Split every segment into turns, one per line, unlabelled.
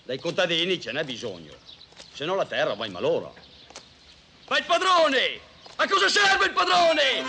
Dai contadini ce n'è bisogno, se no la terra va in malora. Ma il padrone! A cosa serve il padrone?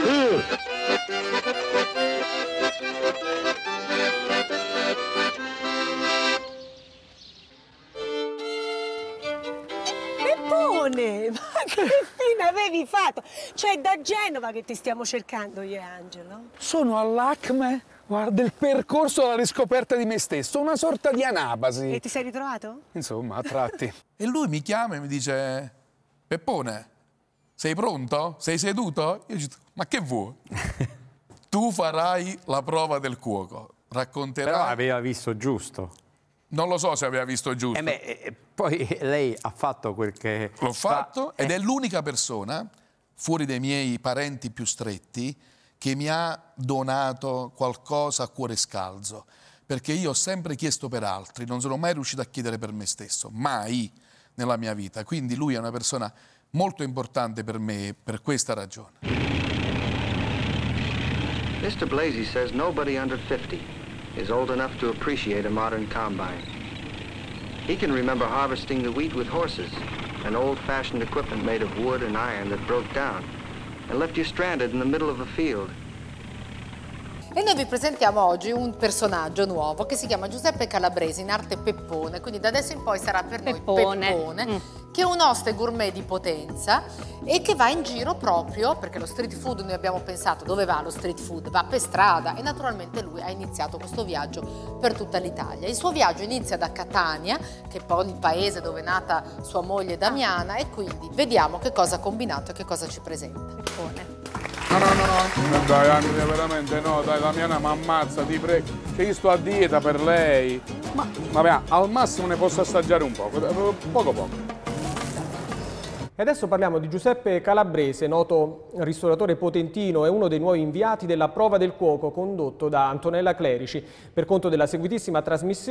Peppone, ma che fine avevi fatto? Cioè, è da Genova che ti stiamo cercando io e Angelo.
Sono all'acme, guarda, del percorso alla riscoperta di me stesso, una sorta di anabasi.
E ti sei ritrovato?
Insomma, a tratti.
E lui mi chiama e mi dice: Peppone, sei pronto? Sei seduto? Io dico: ma che vuoi? Tu farai la prova del cuoco, racconterai...
Però aveva visto giusto.
Non lo so se aveva visto giusto.
Poi lei ha fatto quel che...
L'ho fatto ed è l'unica persona, fuori dai miei parenti più stretti, che mi ha donato qualcosa a cuore scalzo. Perché io ho sempre chiesto per altri, non sono mai riuscito a chiedere per me stesso, mai nella mia vita. Quindi lui è una persona molto importante per me per questa ragione.
Mr. Blasey says nobody under 50 is old enough to appreciate a modern combine. He can remember harvesting the wheat with horses, an old-fashioned equipment made of wood and iron that broke down and left you stranded in the middle of a field.
E noi vi presentiamo oggi un personaggio nuovo che si chiama Giuseppe Calabresi, in arte Peppone, quindi da adesso in poi sarà per noi Peppone, che è un oste gourmet di potenza e che va in giro proprio, perché lo street food, noi abbiamo pensato, dove va lo street food? Va per strada, e naturalmente lui ha iniziato questo viaggio per tutta l'Italia. Il suo viaggio inizia da Catania, che è poi il paese dove è nata sua moglie Damiana, e quindi vediamo che cosa ha combinato e che cosa ci presenta. Peppone.
No, dai, Andrea, veramente no, dai, Damiana, ma ammazza, ti prego. Che io sto a dieta per lei. Ma vabbè, al massimo ne posso assaggiare un poco, poco.
E adesso parliamo di Giuseppe Calabrese, noto ristoratore potentino e uno dei nuovi inviati della Prova del Cuoco, condotto da Antonella Clerici, per conto della seguitissima trasmissione